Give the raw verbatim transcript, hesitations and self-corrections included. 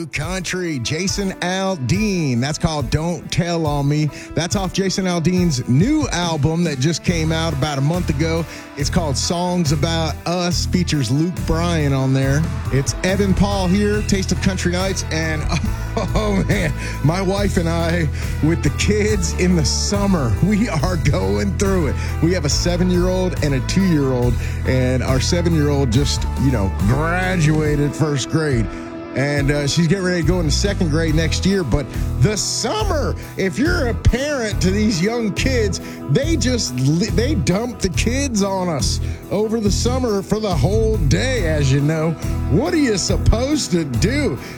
of Country, Jason Aldean. That's called Don't Tell on Me. That's off Jason Aldean's new album that just came out about a month ago. It's called Songs About Us, features Luke Bryan on there. It's Evan Paul here, Taste of Country Nights, and oh man, my wife and I with the kids in the summer, we are going through it. We have a seven-year-old and a two-year-old, and our seven-year-old just, you know, graduated first grade. And uh, she's getting ready to go into second grade next year. But the summer, if you're a parent to these young kids, they just they dump the kids on us over the summer for the whole day, as you know. What are you supposed to do?